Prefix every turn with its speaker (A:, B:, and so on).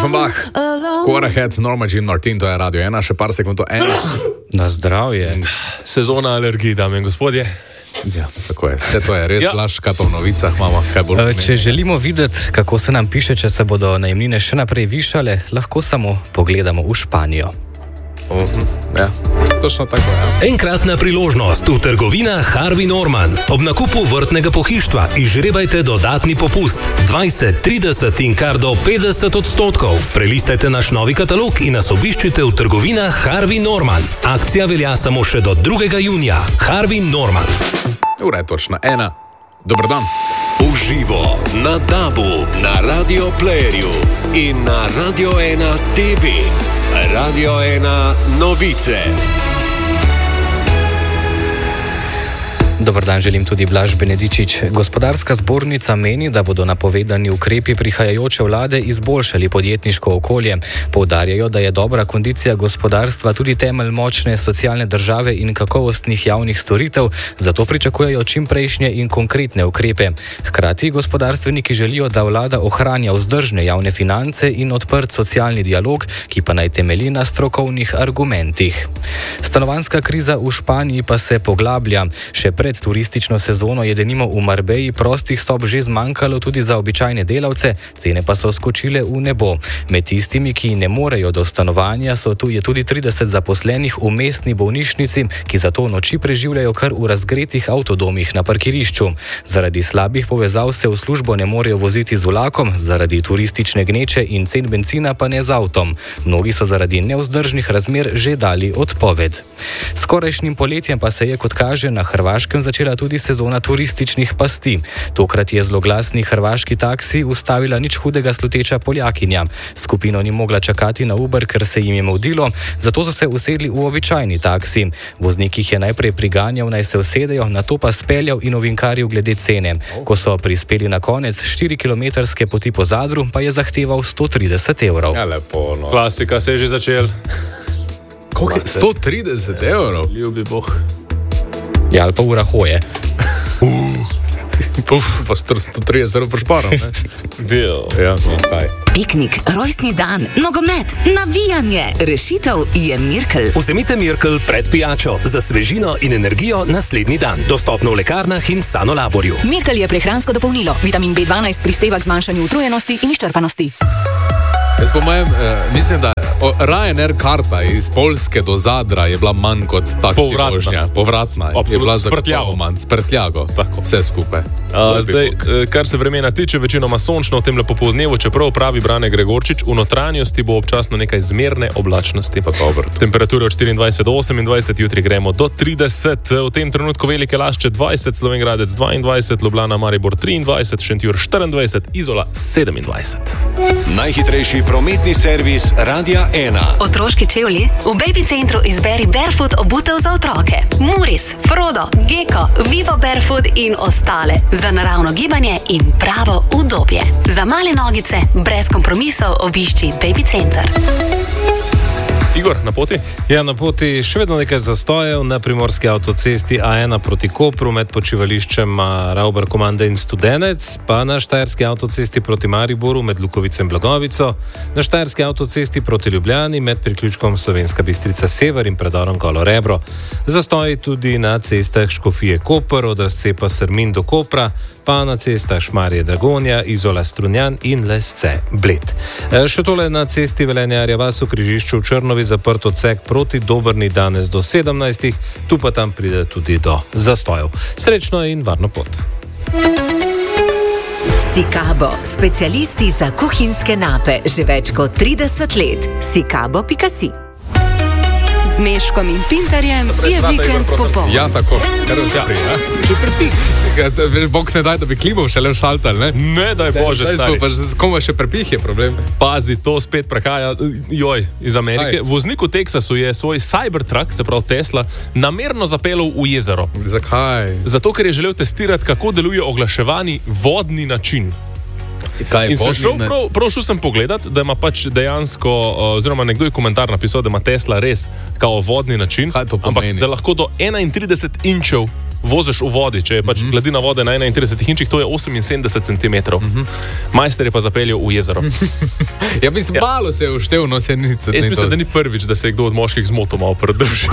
A: Offenbach, Quarterhead, Norma Jean Martin, to je Radio 1, še par sekund do 1.
B: Na zdravje.
C: Sezona alergij, dame in gospodje.
A: Ja, tako je. Vse to je res blaž, kaj pa v novicah imamo.
B: Če želimo videti, kako se nam piše, če se bodo najemnine še naprej višale, lahko samo pogledamo v Španijo.
A: Ja, točno tako, ja.
D: Enkratna priložnost v trgovinah Harvey Norman. Ob nakupu vrtnega pohištva izžrebajte dodatni popust 20, 30 in kar do 50%. Prelistajte naš novi katalog in nas obiščite v trgovinah Harvey Norman. Akcija velja samo še do 2. junija. Harvey Norman.
A: Ura je točno 1. Dobar dan.
D: Uživo na DAB-u, na Radio Playerju in na Radio 1 TV. Radio 1 novice.
B: Dobar dan, želim tudi Blaž Benedičič. Gospodarska zbornica meni, da bodo napovedani ukrepi prihajajoče vlade izboljšali podjetniško okolje. Poudarjajo, da je dobra kondicija gospodarstva tudi temelj močne socialne države in kakovostnih javnih storitev, zato pričakujejo čimprejšnje in konkretne ukrepe. Hkrati gospodarstveniki želijo, da vlada ohranja vzdržne javne finance in odprt socialni dialog, ki pa naj temelji na strokovnih argumentih. Stanovanjska kriza v Španiji pa se poglablja. Še pred turistično sezono je denimo v Marbeji prostih sob že zmanjkalo tudi za običajne delavce, cene pa so skočile v nebo. Med tistimi, ki ne morejo do stanovanja, je tudi 30 zaposlenih v mestni bolnišnici, ki zato noči preživljajo kar v razgretih avtodomih na parkirišču. Zaradi slabih povezav se v službo ne morejo voziti z vlakom, zaradi turistične gneče in cen bencina pa ne z avtom. Mnogi so zaradi nevzdržnih razmer že dali odpoved. Skorajšnjim poletjem pa se je, kot kaže, na Hrvaškem začela tudi sezona turističnih pasti. Tokrat je zloglasni hrvaški taksi ustavila nič hudega sluteča Poljakinja. Skupino ni mogla čakati na Uber, ker se jim je mudilo, zato so se usedli v običajni taksi. Voznik jih je najprej priganjal, naj se usedejo, nato pa speljal in ovinkaril glede cene. Ko so prispeli na konec 4-kilometrske poti po Zadru, pa je zahteval 130 evrov.
A: Ja, lepo, no.
C: Klasika se je že začel.
A: Koliko je? 130 evrov?
C: Ljubi Bog.
B: Ja, ali pa ura hoje.
A: Pa 130 evrov prešparam, ne?
C: Del.
A: Ja, no, kaj.
E: Piknik, rojstni dan, nogomet, navijanje. Rešitev je Mirkel.
D: Vzemite Mirkel pred pijačo za svežino in energijo naslednji dan. Dostopno v lekarnah in Sanolaborju.
E: Mirkel je prehransko dopolnilo. Vitamin B12 prispeva k zmanjšanju utrujenosti in izčrpanosti.
A: Jaz po mojem, mislim, da Ryanair karta iz Poljske do Zadra je bila manj kot taka vožnja. Povratna. Je bila zagotovo manj. S prtljago. Tako. Vse skupaj.
C: Zdaj, kar se vremena tiče, večinoma sončno v tem lepo popoldnevu, čeprav pravi Brane Gregorčič, v notranjosti bo občasno nekaj zmerne oblačnosti.
A: Pa dobro.
C: Temperature od 24 do 28, jutri gremo do 30, v tem trenutku Velike Lašče 20, Slovenj Gradec 22, Ljubljana, Maribor 23, Šentjur 24, Izola 27.
D: Najhitrejši prometni servis Radia 1.
E: Otroški čevlji? V Baby Centru izberi Barefoot obutev za otroke. Muris, Frodo, Gecko, Vivo Barefoot in ostale. Za naravno gibanje in pravo udobje. Za male nogice, brez kompromisov obišči Baby Center.
C: Igor, na poti?
F: Ja, na poti še vedno nekaj zastojev na primorski avtocesti A1 proti Kopru med počivališčem Ravbar Komande in Studenec, pa na štajerski avtocesti proti Mariboru med Lukovico in Blagovico, na štajerski avtocesti proti Ljubljani med priključkom Slovenska Bistrica Sever in predorom Golo Rebro. Zastoji tudi na cestah Škofije Koper od razcepa Srmin do Kopra, pa na cestah Šmarje Dragonja, Izola Strunjan in Lesce Bled. Še tole na cesti Velenjarja vas v križišču v Črnovi zaprt odsek proti Dobrni danes do 17, tu pa tam pride tudi do zastojev. Srečno in varno pot.
G: Sikabo, specialisti za kuhinjske nape, že več kot 30 let. Sikabo.si.
E: Z Meškom in Pinterjem je vikend popoln.
A: Ja, tako. Če prepih. Bog ne daj, da bi klimo šele šaltal, ne?
C: Ne, daj Bože, stari.
A: Koma še prepih je problem.
C: Pazi, to spet prehaja, iz Amerike. Voznik v Teksasu je svoj Cybertruck, se pravi Tesla, namerno zapeljal v jezero.
A: Zakaj?
C: Zato, ker je želel testirati, kako deluje oglaševani vodni način. In sem šel sem pogledat, da ima pač dejansko, oziroma nekdo je komentar napisal, da ima Tesla res kao vodni način, ampak da lahko do 31 inčev voziš v vodi, če je pač gladina vode na 31 inčih, to je 78 cm. Majster je pa zapeljal v jezero.
A: Ja, mislim, malo se je uštev, no se ni.
C: Jaz mislim, da ni prvič, da se je kdo od moških zmotil malo pred državo.